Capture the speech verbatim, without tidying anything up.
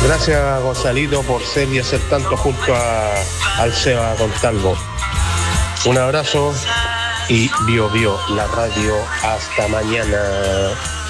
Gracias, Gonzalito, por ser y hacer tanto junto a, al Seba Contalvo. Un abrazo y Bio Bio, la radio. Hasta mañana.